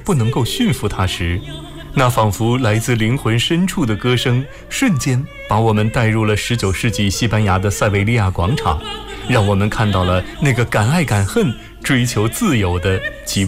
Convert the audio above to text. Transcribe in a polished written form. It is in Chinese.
不能够驯服它时，那仿佛来自灵魂深处的歌声瞬间把我们带入了19世纪西班牙的塞维利亚广场，让我们看到了那个敢爱敢恨追求自由的吉